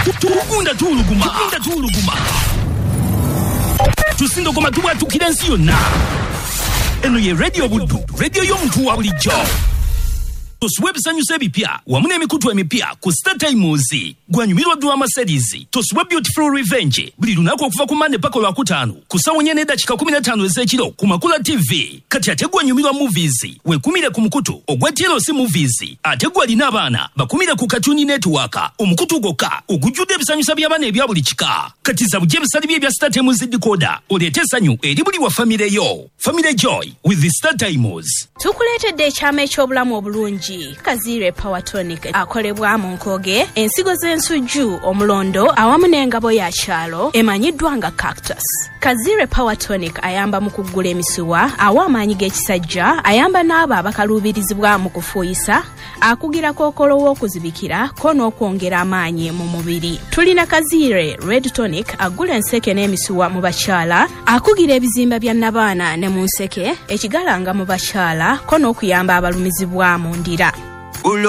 tukunda tuluguma tusindogoma tubwatukira ensi yonna. Eno ye Radio Buddu, radio y'omuntu wa bulijjo. Tosuwe bisanyusa ebipya wamu n'emikutu emipya ku Star Times. Gwanyumirwa drama series Tosuwe Beautiful Revenge buli lunaku okuva ku Monday paka Lwakutaano ku ssaawa 4:15 ez'ekiro ku Makula TV. Kati ate gwanyumirwa movies wekumire ku mukutu ogwa TLC Movies. Ate gwalina abaana bakumire ku Cartoon Network omukutu gwokka ogujjudde ebisanyusa by'abaana ebya buli kika. Kati za bujje ebisali by'ebya Star Times decoder oleete essanyu eri buli wa family yo. Family Joy with the Star Times. Tukuleetedde ekyama eky'obulamu obulungi Kazire Power Tonic akolebwa mu Nkoge, ensigo z'ensujju, omulondo awamu n'engabo ya kyalo emanyiddwa nga Cactus. Kazire Power Tonic ayamba mu kuggula emisuwa, awa amaanyi g'ekisajja, ayamba n'abo abakaluubirizibwa mu kufuuyisa, akugira kookolo w'okuzibikira ko n'okwongera amaanyi mu mubiri. Tulina Kazire Red Tonic agula enseke n'emisuwa mu bakyala, akugira ebizimba bya nabaana ne mu nseke, ekigalanga mu bakyala ko n'okuyamba abalumizibwa mu ndira.